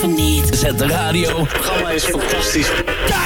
even niet. Zet de radio. Het programma is fantastisch.